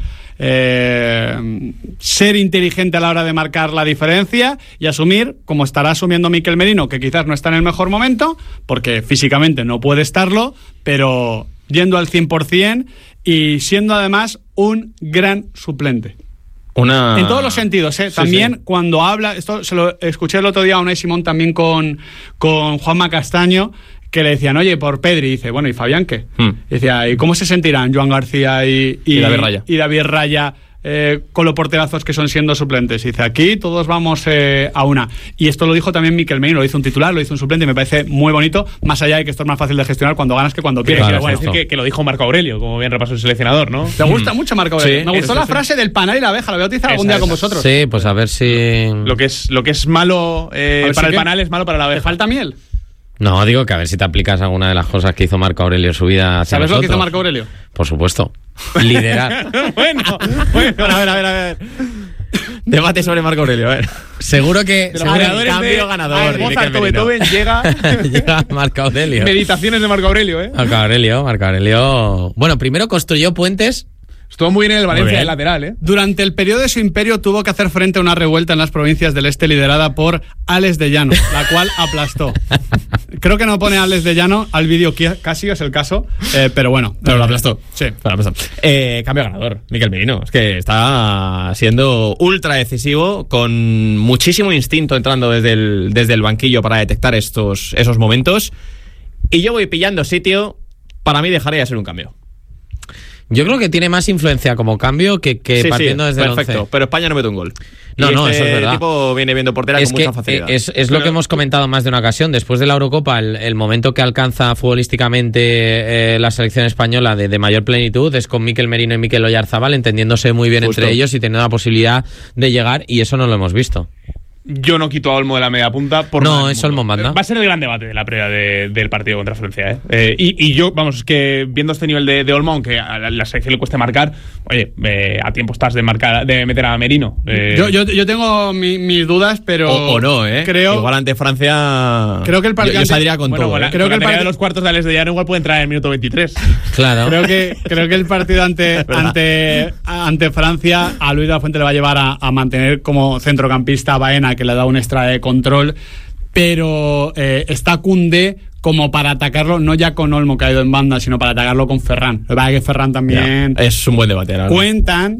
eh, ser inteligente a la hora de marcar la diferencia y asumir, como estará asumiendo Mikel Merino, que quizás no está en el mejor momento, porque físicamente no puede estarlo, pero yendo al cien por ciento y siendo además un gran suplente. Una... En todos los sentidos, ¿eh? Sí, También sí. cuando habla, esto se lo escuché el otro día a Unai Simón también con, con Juanma Castaño, que le decían, oye, por Pedri, y dice, bueno, ¿y Fabián qué? Hmm. Y decía, ¿y cómo se sentirán Joan García y, y, Y David Raya? Y David Raya eh, con los porterazos que son siendo suplentes? Y dice, aquí todos vamos eh, a una. Y esto lo dijo también Mikel Merino, lo hizo un titular, lo hizo un suplente, y me parece muy bonito, más allá de que esto es más fácil de gestionar cuando ganas que cuando quieres. Claro, Pero bueno, Es decir, que, que lo dijo Marco Aurelio, como bien repasó el seleccionador, ¿no? ¿te gusta mucho Marco Aurelio? Sí, me gustó eso la sí. frase del panal y la abeja, lo voy a utilizar algún Esa, día con esa. vosotros. Sí, pues a ver si... Lo que es, lo que es malo eh, A ver para si el qué. panal es malo para la ¿Te abeja. falta miel? No, digo que a ver si te aplicas alguna de las cosas que hizo Marco Aurelio en su vida hacia ¿Sabes lo que hizo nosotros. Marco Aurelio? Por supuesto. Liderar. bueno, bueno. A ver, a ver, a ver. Debate sobre Marco Aurelio, a ver. Seguro que... De los seguro- creadores cambio de ganador, a ver, Mikel Mozart o Merino. Beethoven llega Llega Marco Aurelio. Meditaciones de Marco Aurelio, ¿eh? Marco Aurelio, Marco Aurelio... Bueno, primero construyó puentes... Estuvo muy bien en el Valencia bien. de lateral, ¿eh? Durante el periodo de su imperio tuvo que hacer frente a una revuelta en las provincias del este liderada por Ales de Llano, la cual aplastó. Creo que no pone Ales de Llano al vídeo, casi es el caso, eh, pero bueno. Pero lo aplastó. Sí. Pero lo aplastó. Eh, cambio ganador, Mikel Merino. Es que está siendo ultra decisivo, con muchísimo instinto entrando desde el, desde el banquillo para detectar estos, esos momentos. Y yo voy pillando sitio. Para mí dejaría de ser un cambio. Yo creo que tiene más influencia como cambio que, que sí, partiendo sí, desde el perfecto. once. Pero España no mete un gol. No, y no, este eso es verdad. tipo viene viendo portera Es con que mucha facilidad. es, es lo Pero- que hemos comentado más de una ocasión. Después de la Eurocopa, el, el momento que alcanza futbolísticamente eh, la selección española de, de mayor plenitud es con Mikel Merino y Mikel Oyarzábal, entendiéndose muy bien Justo. entre ellos y teniendo la posibilidad de llegar, y eso no lo hemos visto. Yo no quito a Olmo de la media punta. Por No, nada del es mundo. Olmo manda. Va a ser el gran debate de la previa de- del partido contra Francia. ¿eh? Eh, y, y yo, vamos, es que viendo este nivel de, de Olmo, aunque a la, la selección le cueste marcar, oye, eh, a tiempo estás de marcar, de meter a Merino. Eh, Yo, yo, yo tengo mi- mis dudas, pero. O, o no, ¿eh? Creo, Igual ante Francia. Creo que el partido Yo, yo ante- saldría con bueno, todo. con la, ¿eh? creo con que la el pelea partido- de los cuartos de Alex de Llano igual puede entrar en el minuto veintitrés. Claro. Creo que, creo que el partido ante, ante, ante Francia a Luis de la Fuente le va a llevar a, a mantener como centrocampista a Baena, que le da un extra de control, pero eh, está Koundé como para atacarlo, no ya con Olmo que ha ido en banda, sino para atacarlo con Ferran. Lo que pasa es que Ferran también... Ya, es un buen debate. la verdad. Cuentan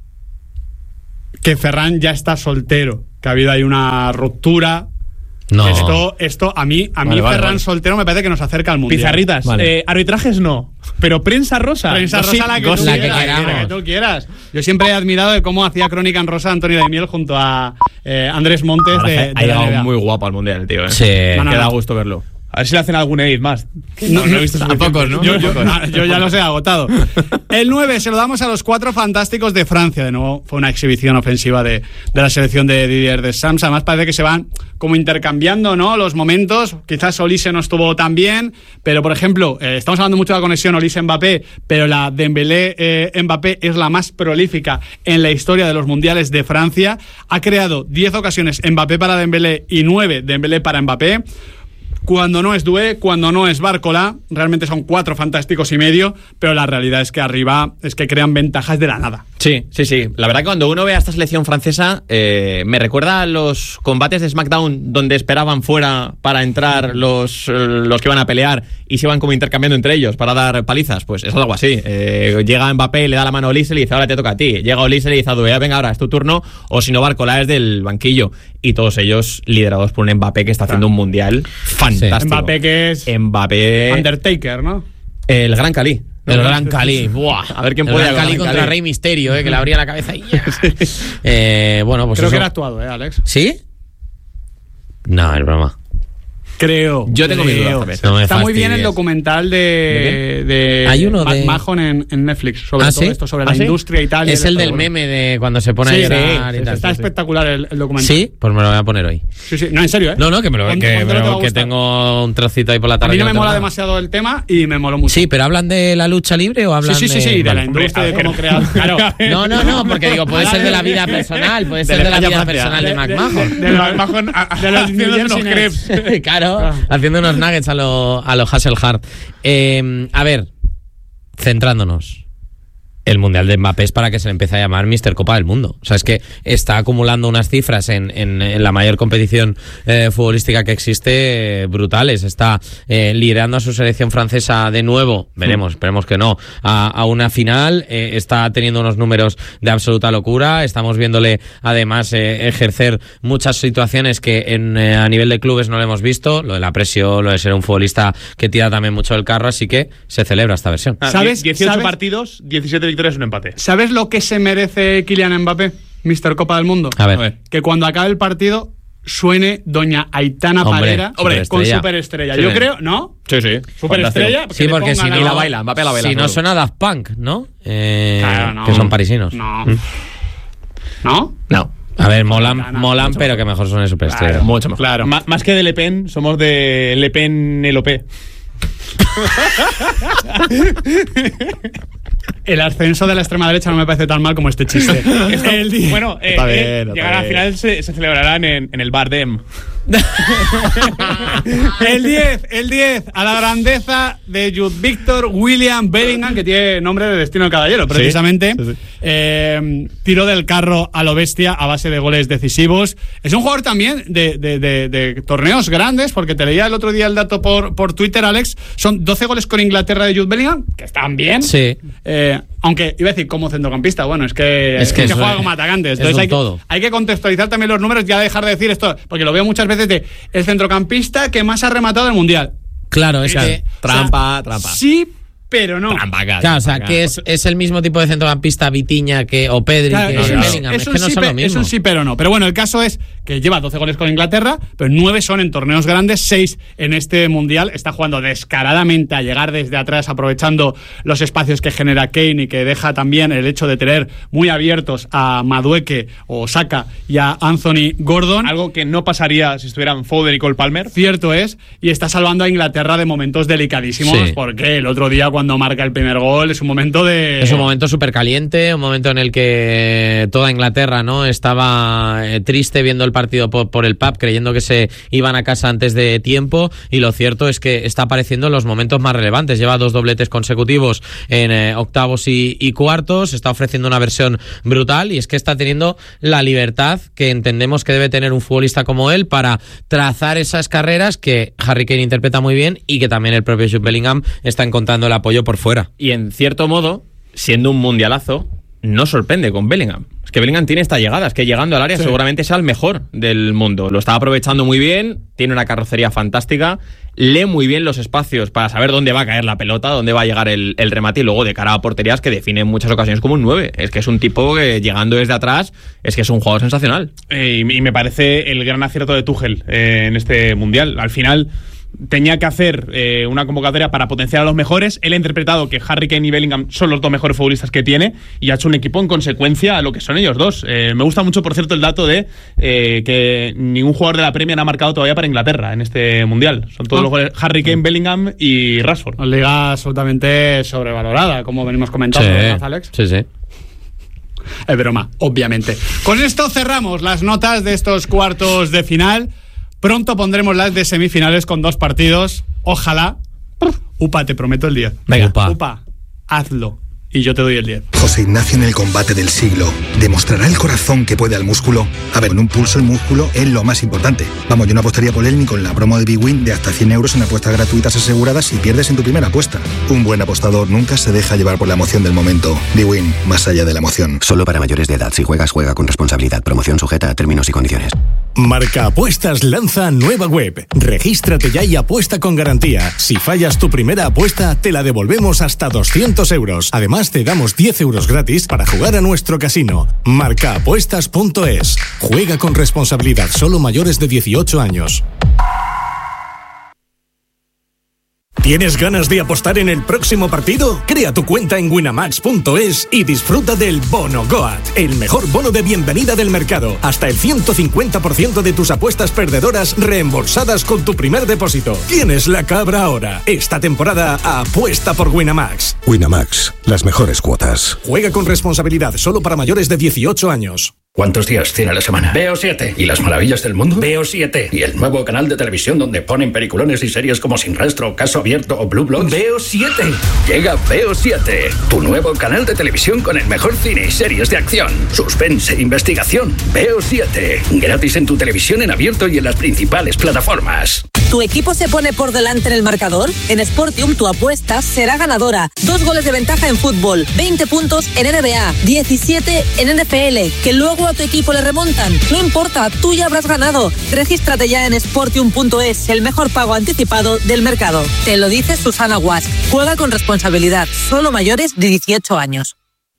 que Ferran ya está soltero, que ha habido ahí una ruptura. No. Esto, esto a mí, a mí Vale, vale, Ferran vale. soltero me parece que nos acerca al mundial. Pizarritas. Vale. Eh, arbitrajes no. Pero prensa rosa. Prensa Gossip, rosa la que, gossip. tú la que quieras, queramos. la que tú quieras. Yo siempre he admirado de cómo hacía crónica en rosa Antonio de Miel junto a eh, Andrés Montes Ahora de, ha- de ha la llegado N B A. muy guapo al mundial, tío. ¿eh? Sí. No, no, Que da no. gusto verlo. A ver si le hacen algún edit más. No, no he visto A pocos, ¿no? Yo, yo- no, yo ya los he agotado. El nueve se lo damos a los cuatro fantásticos de Francia. De nuevo, fue una exhibición ofensiva de, de la selección de Didier Deschamps. Además, parece que se van como intercambiando, ¿no? Los momentos. Quizás Olise no estuvo tan bien, pero por ejemplo, eh, estamos hablando mucho de la conexión Olise-Mbappé, pero la Dembélé-Mbappé es la más prolífica en la historia de los mundiales de Francia. Ha creado diez ocasiones Mbappé para Dembélé y nueve Dembélé para Mbappé. Cuando no es Doué, cuando no es Bárcola, realmente son cuatro fantásticos y medio, pero la realidad es que arriba es que crean ventajas de la nada. Sí, sí, sí. La verdad que cuando uno ve a esta selección francesa, eh, me recuerda a los combates de SmackDown donde esperaban fuera para entrar los, eh, los que iban a pelear y se iban como intercambiando entre ellos para dar palizas. Pues es algo así. Eh, llega Mbappé, le da la mano a Olise y le dice, ahora te toca a ti. Llega Olise y le dice a Doué, venga, ahora es tu turno. O si no, Bárcola es del banquillo. Y todos ellos liderados por un Mbappé que está haciendo un mundial fantástico. Mbappé que es Mbappé, Undertaker, ¿no? el gran Cali. El Gran Cali. Buah. A ver quién el puede Gran con Cali Gran contra Cali. Rey Misterio, eh, que le abría la cabeza y ya. eh, bueno, pues Creo eso. que era actuado, ¿eh, Alex? ¿Sí? No, es broma. Creo. Yo tengo mis dudas creo. también. No me Está muy bien el fastidies. documental de, de Hay uno de- Mahon en, en Netflix sobre ¿Ah, todo sí? esto, sobre ¿Ah, la sí? industria y tal. y Es el del esto. meme de cuando se pone Sí, a sí, llorar y sí, tal. está sí, sí. espectacular el, el documental. Sí, pues me lo voy a poner hoy. Sí, sí. No, en serio, ¿eh? No, no, que me lo Pon- que, póntelo, te va a pero que gustar. tengo un trocito ahí por la A tarde. mí no que me no mola tengo nada. demasiado el tema y me moló mucho. Sí, pero hablan de la lucha libre o hablan sí, sí, sí, sí, de Vale. la industria, de Hombre, cómo a ver. crear. Claro. No, no, no, porque digo, puede ser de la vida personal, puede ser de la España vida Francia. personal de De- de- McMahon. de- De los Mahon a- a- de los haciendo New unos Jersey Nets. crepes. Claro, haciendo unos nuggets a lo, a lo Hasselhard. Eh, a ver, centrándonos. El Mundial de Mbappé es para que se le empiece a llamar míster Copa del Mundo. O sea, es que está acumulando unas cifras en, en, en la mayor competición eh, futbolística que existe, eh, brutales. Está eh, liderando a su selección francesa de nuevo, veremos, esperemos que no, a, a una final. Eh, está teniendo unos números de absoluta locura. Estamos viéndole, además, eh, ejercer muchas situaciones que en, eh, a nivel de clubes no lo hemos visto. Lo de la presión, lo de ser un futbolista que tira también mucho el carro. Así que se celebra esta versión. Ah, ¿Sabes? dieciocho ¿Sabes? partidos, diecisiete victorias, un empate. ¿Sabes lo que se merece Kylian Mbappé, míster Copa del Mundo? A ver. A ver. Que cuando acabe el partido suene doña Aitana Hombre, Parera con superestrella. superestrella. Sí. Yo creo, ¿no? Sí, sí. Superestrella. Sí, le porque pongan si no la- Y la baila, Mbappé la baila. Si no seguro. suena Daft Punk, ¿no? Eh, Claro, no. Que son parisinos. No. ¿No? No. A ver, molan, Gana, molan mucho pero que mejor suene superestrella. Claro. Mucho mejor. Claro. Ma- más que de Le Pen, somos de Le Pen el O P. El ascenso de la extrema derecha no me parece tan mal como este chiste. El día- Bueno, eh, Está bien, eh, está llegar a la bien. final se, se celebrarán en, en el Bar Dem. El diez, el diez, a la grandeza de Jude Victor William Bellingham, que tiene nombre de destino de caballero, precisamente. sí, sí. Eh, tiró del carro a lo bestia a base de goles decisivos. Es un jugador también de, de- de- de torneos grandes, porque te leía el otro día el dato por, por Twitter, Alex. Son doce goles con Inglaterra de Jude Bellingham, que están bien. Sí. Eh, aunque iba a decir como centrocampista, bueno, es que, Es que es que eso juega es- como atacante. es Entonces un hay, que- todo. hay que contextualizar también los números, ya dejar de decir esto, porque lo veo muchas veces de el centrocampista que más ha rematado el mundial. Claro, es Claro. que Trampa, trampa. Sí, pero no. Trambaca, Claro, o sea, trambaca. que es, es el mismo tipo de centrocampista Vitinha que, o Pedri Claro, que es, Bellingham. Es, es que un no sí, son pe- lo mismo. es un sí, pero no. Pero bueno, el caso es que lleva doce goles con Inglaterra, pero nueve son en torneos grandes, seis en este Mundial. Está jugando descaradamente a llegar desde atrás, aprovechando los espacios que genera Kane y que deja también el hecho de tener muy abiertos a Madueke o Saka y a Anthony Gordon. Algo que no pasaría si estuvieran Foden y Cole Palmer. Cierto es, y está salvando a Inglaterra de momentos delicadísimos, Sí. porque el otro día cuando marca el primer gol es un momento de... Es un momento súper caliente, un momento en el que toda Inglaterra, ¿no?, estaba eh, triste viendo el partido por, por el pub, creyendo que se iban a casa antes de tiempo, y lo cierto es que está apareciendo en los momentos más relevantes. Lleva dos dobletes consecutivos en eh, octavos y, y cuartos, está ofreciendo una versión brutal, y es que está teniendo la libertad que entendemos que debe tener un futbolista como él para trazar esas carreras que Harry Kane interpreta muy bien y que también el propio Jude Bellingham está encontrando el apoyo por fuera. Y en cierto modo, siendo un mundialazo, no sorprende con Bellingham. Es que Bellingham tiene esta llegada, es que llegando al área Sí. seguramente sea el mejor del mundo. Lo está aprovechando muy bien, tiene una carrocería fantástica, lee muy bien los espacios para saber dónde va a caer la pelota, dónde va a llegar el, el remate, y luego de cara a porterías que define en muchas ocasiones como un nueve. Es que es un tipo que llegando desde atrás, es que es un jugador sensacional. Eh, y, y me parece el gran acierto de Tuchel eh, en este Mundial. Al final tenía que hacer eh, una convocatoria para potenciar a los mejores. Él ha interpretado que Harry Kane y Bellingham son los dos mejores futbolistas que tiene y ha hecho un equipo en consecuencia a lo que son ellos dos. Eh, me gusta mucho, por cierto, el dato de eh, que ningún jugador de la Premier ha marcado todavía para Inglaterra en este Mundial. Son todos Ah. los goles Harry Kane, Bellingham y Rashford. Una liga absolutamente sobrevalorada, como venimos comentando, ¿verdad, Alex? sí, sí. Es broma, obviamente. Con esto cerramos las notas de estos cuartos de final. Pronto pondremos las de semifinales con dos partidos. Ojalá. Upa, te prometo el diez. Venga. Upa. Upa, hazlo. Y yo te doy el diez. José Ignacio en el combate del siglo. ¿Demostrará el corazón que puede al músculo? A ver, en un pulso el músculo es lo más importante. Vamos, yo no apostaría por él ni con la promo de BWin de hasta cien euros en apuestas gratuitas aseguradas si pierdes en tu primera apuesta. Un buen apostador nunca se deja llevar por la emoción del momento. BWin, más allá de la emoción. Solo para mayores de edad. Si juegas, juega con responsabilidad. Promoción sujeta a términos y condiciones. Marca Apuestas lanza nueva web. Regístrate ya y apuesta con garantía. Si fallas tu primera apuesta, te la devolvemos hasta doscientos euros. Además, te damos diez euros gratis para jugar a nuestro casino. marca apuestas punto es. Juega con responsabilidad. Solo mayores de dieciocho años. ¿Tienes ganas de apostar en el próximo partido? Crea tu cuenta en winamax punto es y disfruta del Bono Goat, el mejor bono de bienvenida del mercado. Hasta el ciento cincuenta por ciento de tus apuestas perdedoras reembolsadas con tu primer depósito. Tienes la cabra ahora. Esta temporada apuesta por Winamax. Winamax, las mejores cuotas. Juega con responsabilidad, solo para mayores de dieciocho años. ¿Cuántos días tiene la semana? Veo siete. ¿Y las maravillas del mundo? Veo siete. ¿Y el nuevo canal de televisión donde ponen peliculones y series como Sin Rastro, Caso Abierto o Blue Bloods? Veo siete. Llega Veo siete, tu nuevo canal de televisión con el mejor cine y series de acción, suspense e investigación. Veo siete. Gratis en tu televisión en abierto y en las principales plataformas. ¿Tu equipo se pone por delante en el marcador? En Sportium tu apuesta será ganadora. Dos goles de ventaja en fútbol, veinte puntos en N B A, diecisiete en N F L, que luego a tu equipo le remontan. No importa, tú ya habrás ganado. Regístrate ya en Sportium punto es, el mejor pago anticipado del mercado. Te lo dice Susana Guas. Juega con responsabilidad. Solo mayores de dieciocho años.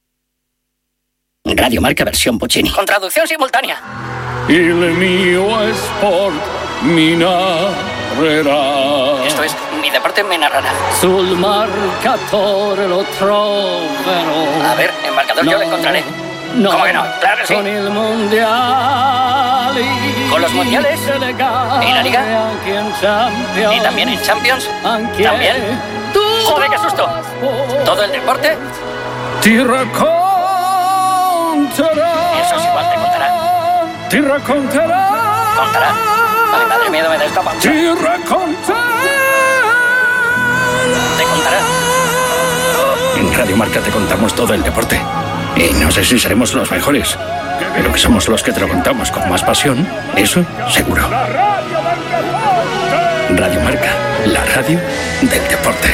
Radio Marca versión Puccini. Con traducción simultánea. Il mio sport mi narrerà. Esto es Mi deporte me narrará. Sul marcatore lo troverò. A ver, el marcador yo lo encontraré. No, ¿Cómo que no? Claro que sí. Con el mundial. ¿Con los mundiales? ¿Y la liga? ¿Y también en Champions? ¿También? ¡Joder, qué susto! ¿Todo el deporte? Ti racconterà. Eso es igual, te contará. Ti racconterà. ¿Contará? Ay, madre mía, me da esta pancha. Ti racconterà. Te contará. En Radio Marca te contamos todo el deporte. Y no sé si seremos los mejores, pero que somos los que te lo contamos con más pasión, eso seguro. Radio Marca, la radio del deporte.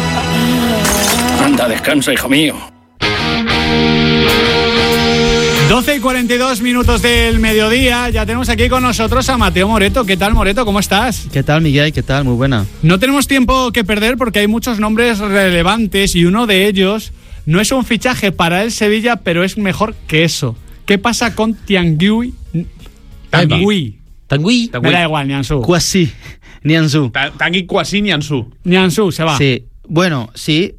Anda, descansa, hijo mío. doce y cuarenta y dos minutos del mediodía. Ya tenemos aquí con nosotros a Mateo Moreto. ¿Qué tal, Moreto? ¿Cómo estás? ¿Qué tal, Miguel? ¿Qué tal? Muy buena. No tenemos tiempo que perder porque hay muchos nombres relevantes y uno de ellos no es un fichaje para el Sevilla, pero es mejor que eso. ¿Qué pasa con Tanguy? Tanguy. Tanguy. Me da igual, Nianzú. Kwasi. Nianzú. Tanguy Kwasi Nianzú. Nianzú se va. Sí. Bueno, sí,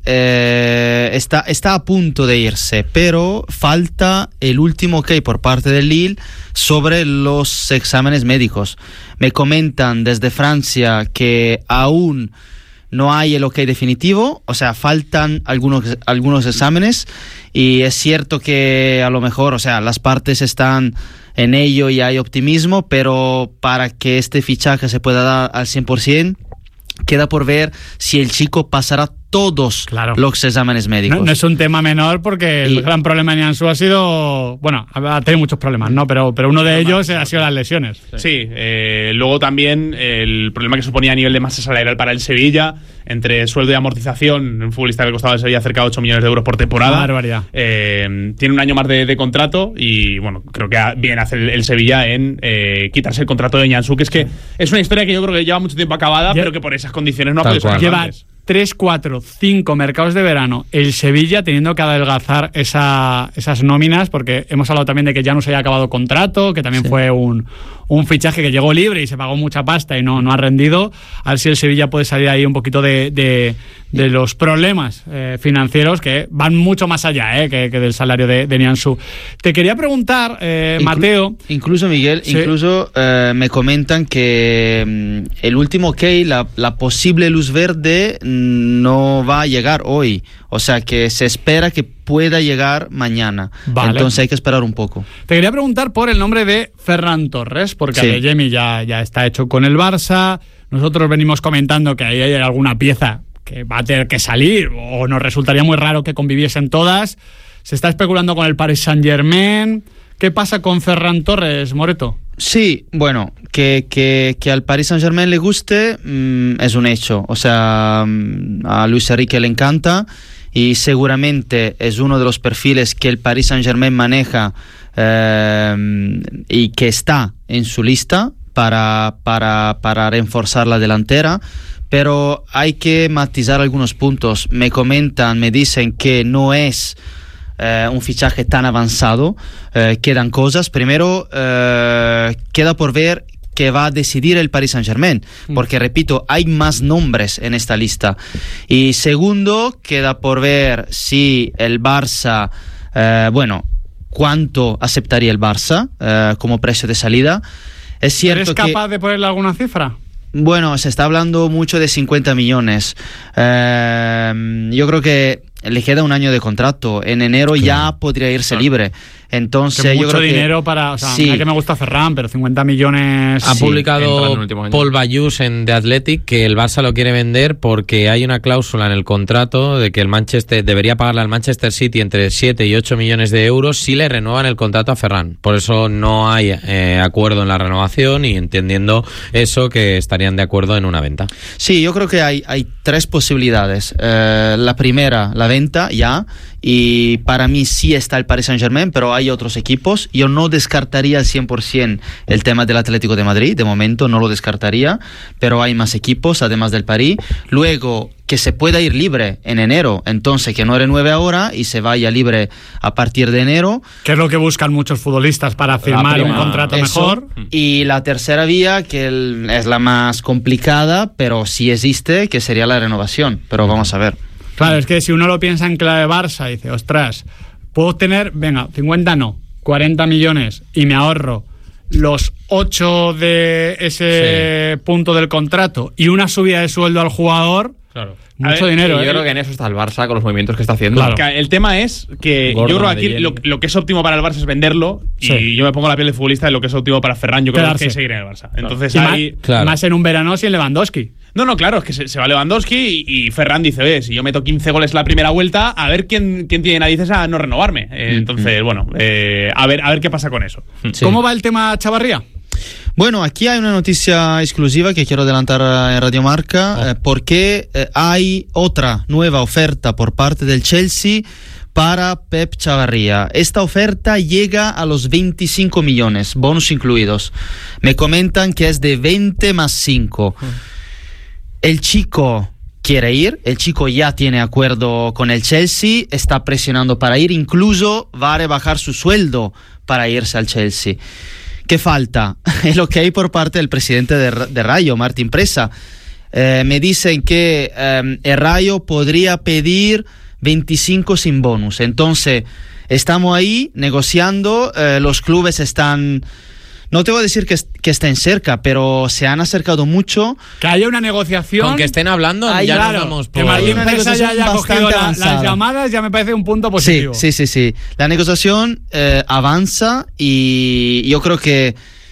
eh, está, está a punto de irse, pero falta el último ok por parte del Lille sobre los exámenes médicos. Me comentan desde Francia que aún no hay el ok definitivo, o sea, faltan algunos, algunos exámenes, y es cierto que a lo mejor, o sea, las partes están en ello y hay optimismo, pero para que este fichaje se pueda dar al cien por ciento, queda por ver si el chico pasará todos claro. los exámenes médicos. No, no es un tema menor porque y, el gran problema de Nianzú ha sido, bueno, ha tenido muchos problemas, ¿no? Pero, pero uno de ellos ha sido las lesiones. Sí, sí eh, luego también el problema que suponía a nivel de masa salarial para el Sevilla, entre sueldo y amortización, un futbolista que costaba al Sevilla cerca de ocho millones de euros por temporada. Una barbaridad. Eh, tiene un año más de, de contrato y, bueno, creo que bien hace el, el Sevilla en eh, quitarse el contrato de Nianzú, que es que es una historia que yo creo que lleva mucho tiempo acabada, Lle- pero que por esas condiciones no ha podido ser Lleva antes. tres, cuatro, cinco mercados de verano el Sevilla teniendo que adelgazar esa, esas nóminas, porque hemos hablado también de que ya no se haya acabado contrato, que también sí. fue un, un fichaje que llegó libre y se pagó mucha pasta y no, no ha rendido. A ver si el Sevilla puede salir ahí un poquito de, de, de los problemas eh, financieros que van mucho más allá eh, que, que del salario de, de Nianzú. Te quería preguntar, eh, Inclu- Mateo... Incluso, Miguel, sí. incluso eh, me comentan que mm, el último ok, la, la posible luz verde no va a llegar hoy, o sea que se espera que pueda llegar mañana. Vale. Entonces hay que esperar un poco. Te quería preguntar por el nombre de Ferran Torres, porque sí. Adeyemi ya, ya está hecho con el Barça. Nosotros venimos comentando que ahí hay alguna pieza que va a tener que salir, o nos resultaría muy raro que conviviesen todas. Se está especulando con el Paris Saint-Germain. ¿Qué pasa con Ferran Torres, Moreto? Sí, bueno, que, que, que al Paris Saint-Germain le guste mmm, es un hecho. O sea, a Luis Enrique le encanta y seguramente es uno de los perfiles que el Paris Saint-Germain maneja eh, y que está en su lista para, para, para reforzar la delantera. Pero hay que matizar algunos puntos. Me comentan, me dicen que no es... Uh, un fichaje tan avanzado, uh, quedan cosas. Primero, uh, queda por ver qué va a decidir el Paris Saint-Germain, porque repito, hay más nombres en esta lista. Y segundo, queda por ver si el Barça, uh, bueno, cuánto aceptaría el Barça uh, como precio de salida. Es cierto ¿Eres capaz que, de ponerle alguna cifra? Bueno, se está hablando mucho de cincuenta millones. Uh, yo creo que le queda un año de contrato. En enero claro. ya podría irse claro. libre. Entonces, que yo mucho creo dinero que, para. O sea, sí. mira que me gusta Ferran, pero cincuenta millones. Ha sí, publicado Paul Bayús en The Athletic que el Barça lo quiere vender porque hay una cláusula en el contrato de que el Manchester debería pagarle al Manchester City entre siete y ocho millones de euros si le renuevan el contrato a Ferran. Por eso no hay eh, acuerdo en la renovación y entendiendo eso que estarían de acuerdo en una venta. Sí, yo creo que hay, hay tres posibilidades. Eh, la primera, la venta ya. Y para mí sí está el Paris Saint-Germain, pero hay otros equipos. Yo no descartaría al cien por ciento el tema del Atlético de Madrid, de momento no lo descartaría, pero hay más equipos además del París. Luego, que se pueda ir libre en enero, entonces que no renueve ahora y se vaya libre a partir de enero. Que es lo que buscan muchos futbolistas para firmar un contrato eso. Mejor. Y la tercera vía, que el, es la más complicada, pero sí existe, que sería la renovación, pero vamos a ver. Claro, es que si uno lo piensa en clave Barça, dice, ostras, puedo tener, venga, cincuenta no, cuarenta millones y me ahorro los ocho de ese sí. punto del contrato y una subida de sueldo al jugador. Claro. Mucho ver, dinero. Yo ¿eh? creo que en eso está el Barça con los movimientos que está haciendo. Claro. El tema es que Gordo, yo creo que aquí lo, lo que es óptimo para el Barça es venderlo sí. y yo me pongo la piel de futbolista de lo que es óptimo para Ferran. Yo creo Quedarse. que hay que seguir en el Barça. Claro. Entonces y ahí, más, claro. más en un verano sin Lewandowski. No, no, claro, es que se, se va Lewandowski y, y Ferran dice, oye, si yo meto quince goles la primera vuelta, a ver quién, quién tiene narices a no renovarme. Eh, mm-hmm. Entonces, bueno, eh, a ver a ver qué pasa con eso. Sí. ¿Cómo va el tema Chavarría? Bueno, aquí hay una noticia exclusiva que quiero adelantar en Radio Marca, oh. eh, porque eh, hay otra nueva oferta por parte del Chelsea para Pep Chavarría. Esta oferta llega a los veinticinco millones, bonus incluidos. Me comentan que es de veinte más cinco. El chico quiere ir, el chico ya tiene acuerdo con el Chelsea, está presionando para ir, incluso va a rebajar su sueldo para irse al Chelsea. ¿Qué falta? Es lo que hay por parte del presidente de, de Rayo, Martín Presa. Eh, me dicen que eh, el Rayo podría pedir veinticinco sin bonus. Entonces, estamos ahí negociando, eh, los clubes están... No te voy a decir que, que estén cerca, pero se han acercado mucho. Que haya una negociación. Aunque estén hablando, Ahí, ya claro, nos vamos por... Que Martín Presa ya haya cogido la, avanzada. las llamadas, ya me parece un punto positivo. Sí, sí, sí, sí. La negociación eh, avanza y yo creo que,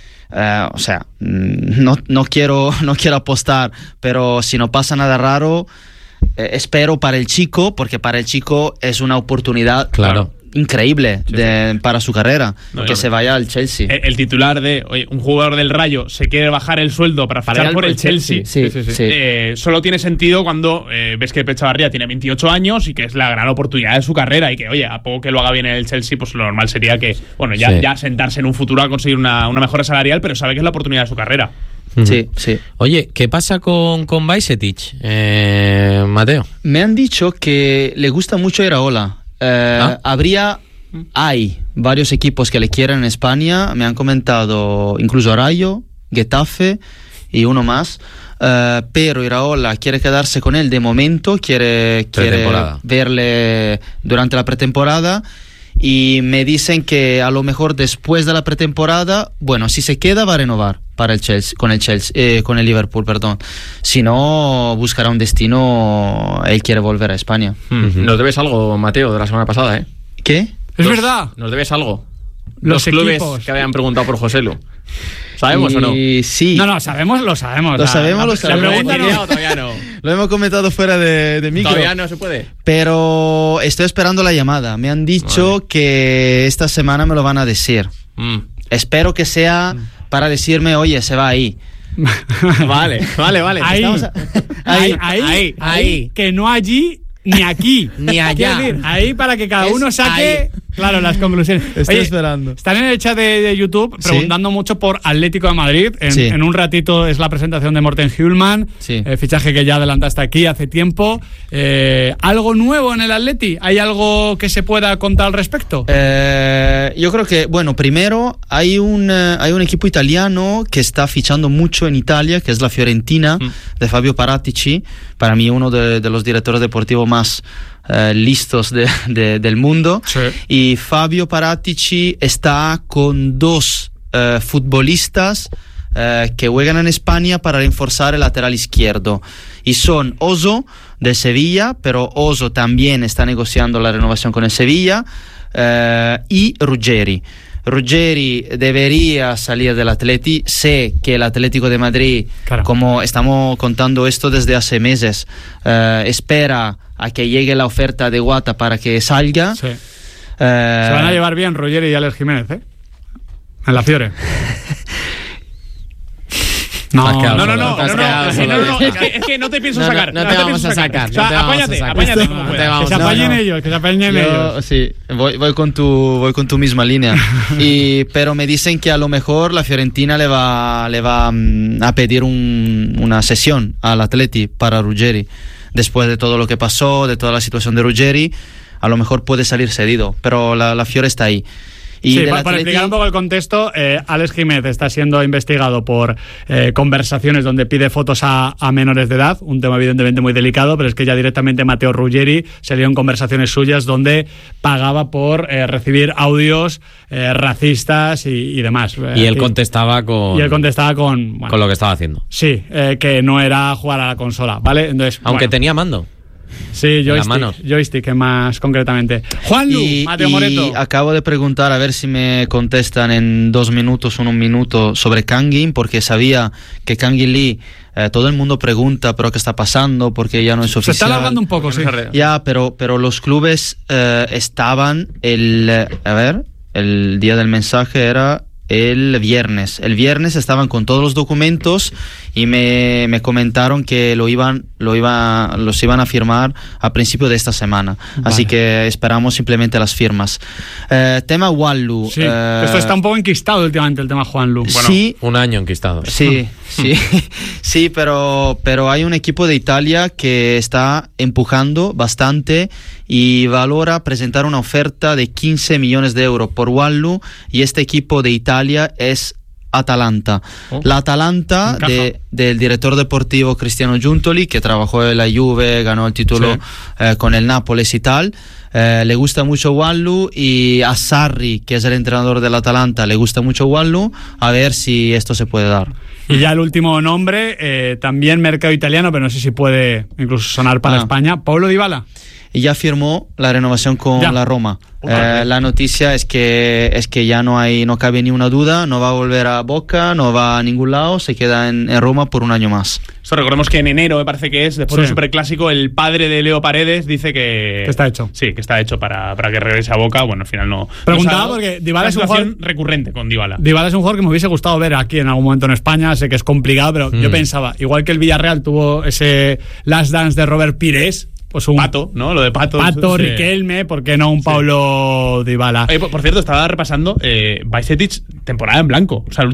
eh, o sea, no, no, quiero, no quiero apostar, pero si no pasa nada raro, eh, espero para el chico, porque para el chico es una oportunidad. Claro. Increíble Sí, de, sí. para su carrera, No, que no, se no. vaya al Chelsea. El, el titular de oye, un jugador del Rayo se quiere bajar el sueldo para Para fichar ir al por el Chelsea. Chelsea. Sí, sí, sí. Sí. Eh, solo tiene sentido cuando eh, ves que Pep Chavarría tiene veintiocho años y que es la gran oportunidad de su carrera y que, oye, a poco que lo haga bien en el Chelsea, pues lo normal sería que, bueno, ya, Sí. ya sentarse en un futuro a conseguir una, una mejora salarial, pero sabe que es la oportunidad de su carrera. Sí, sí. Oye, ¿qué pasa con, con Bajcetic, eh, Mateo? Me han dicho que le gusta mucho Iraola. Eh, ¿Ah? Habría, hay varios equipos que le quieren en España. Me han comentado incluso Rayo, Getafe y uno más. Eh, pero Iraola quiere quedarse con él de momento, quiere, quiere Pretemporada. verle durante la pretemporada. Y me dicen que a lo mejor después de la pretemporada, bueno, si se queda va a renovar para el Chelsea, con el Chelsea, eh, con el Liverpool, perdón. Si no, buscará un destino. Él quiere volver a España. Mm. Nos debes algo, Mateo, de la semana pasada, ¿eh? ¿Qué? Es Los- verdad. Nos debes algo. Los clubes equipos. que habían preguntado por Joselu. ¿Sabemos Y o no? Sí. No, no, sabemos, lo sabemos. Lo La- sabemos, la- lo la sabemos. pregunta no- No, todavía no. Lo hemos comentado fuera de, de micro. Todavía no se puede. Pero estoy esperando la llamada. Me han dicho que esta semana me lo van a decir. Mm. Espero que sea para decirme, oye, se va ahí. Vale, vale, vale. Ahí. Estamos a- Ahí, ahí. ahí, ahí, ahí. que no allí ni aquí. Ni allá. Quiero decir, ahí para que cada Es uno saque, claro, las conclusiones. Estoy esperando. Están en el chat de, de YouTube Sí. preguntando mucho por Atlético de Madrid. En, Sí. en un ratito es la presentación de Morten Hjulman, Sí. eh, fichaje que ya adelantaste aquí hace tiempo. Eh, ¿Algo nuevo en el Atleti? ¿Hay algo que se pueda contar al respecto? Eh, yo creo que, bueno, primero hay un, eh, hay un equipo italiano que está fichando mucho en Italia, que es la Fiorentina, de Fabio Paratici. Para mí uno de, de los directores deportivos más eh, listos de- de- del mundo. Sí. Y Fabio Paratici está con dos eh, futbolistas eh, que juegan en España para reforzar el lateral izquierdo. Y son Oso de Sevilla, pero Oso también está negociando la renovación con el Sevilla, eh, y Ruggeri. Ruggeri debería salir del Atleti. Sé que el Atlético de Madrid, Claro. como estamos contando esto desde hace meses, eh, espera a que llegue la oferta de Guata para que salga. Sí. Eh, Se van a llevar bien Roger y Alex Jiménez, ¿eh? En la Fiore. No, Te has quedado No, no, solo, no, te has no, no, quedado es que solo. no, no, es que, es que no te pienso No, no, sacar. no te te vamos pienso a sacar, O sea, no te vamos a apáñate, sacar. apáñate No como te puedas. vamos que se a sacar. apañen no. ellos, que se apañen Yo, ellos. sí, voy, voy con tu voy con tu misma línea. Y pero me dicen que a lo mejor la Fiorentina le va le va mm, a pedir un- una sesión al Atleti para Ruggeri. Después de todo lo que pasó, de toda la situación de Ruggeri, a lo mejor puede salir cedido, pero la, la Fiore está ahí. Y Sí, del para, para Atleti- explicar un poco el contexto, eh, Alex Jiménez está siendo investigado por eh, conversaciones donde pide fotos a, a menores de edad, un tema evidentemente muy delicado, pero es que ya directamente Matteo Ruggeri salió en conversaciones suyas donde pagaba por eh, recibir audios eh, racistas y, y demás. Y él Eh, contestaba con, y él contestaba con... bueno, con lo que estaba haciendo. sí, eh, que no era jugar a la consola, ¿vale? Entonces, Aunque bueno, tenía mando. sí, las manos. joystick, joystick más concretamente. Juanlu, Y, Mateo y Moreto. acabo de preguntar a ver si me contestan en dos minutos o en un minuto sobre Kangin, porque sabía que Kangin Lee, eh, todo el mundo pregunta, pero ¿qué está pasando? Porque ya no es Se oficial. está alargando un poco, sí. Ya, pero, pero los clubes eh, estaban el, eh, a ver, el día del mensaje era el viernes. El viernes estaban con todos los documentos y me, me comentaron que lo iban, lo iba, los iban a firmar a principio de esta semana. Vale. Así que esperamos simplemente las firmas. Eh, tema Juanlu. Sí, eh, esto está un poco enquistado últimamente, el tema Juanlu. Bueno, sí, un año enquistado. Sí, sí, sí, pero, pero hay un equipo de Italia que está empujando bastante y valora presentar una oferta de quince millones de euros por Juanlu, y este equipo de Italia es Atalanta. Oh. La Atalanta de, del director deportivo Cristiano Giuntoli, que trabajó en la Juve, ganó el título sí. eh, con el Nápoles y tal. Eh, le gusta mucho Juanlu, y a Sarri, que es el entrenador del Atalanta, le gusta mucho Juanlu. A ver si esto se puede dar. Y ya el último nombre, eh, también mercado italiano, pero no sé si puede incluso sonar para ah. España, Paulo Dybala. Y ya firmó la renovación con ya. la Roma. Eh, la noticia es que es que ya no hay, no cabe ni una duda, no va a volver a Boca, no va a ningún lado, se queda en, en Roma por un año más. Esto recordemos que en enero, me parece que es, después sí. del Superclásico, el padre de Leo Paredes dice que... Que está hecho. Sí, que está hecho para, para que regrese a Boca. Bueno, al final no... Preguntaba no porque Dybala es un jugador recurrente con Dybala. Dybala es un jugador que me hubiese gustado ver aquí en algún momento en España, sé que es complicado, pero mm. yo pensaba, igual que el Villarreal tuvo ese Last Dance de Robert Pires, pues un Pato, ¿no? Lo de Pato. Pato, sí. Riquelme, ¿por qué no un Paulo sí. Dybala? Oye, por, por cierto, estaba repasando, eh, Bajcetic, temporada en blanco. O sea,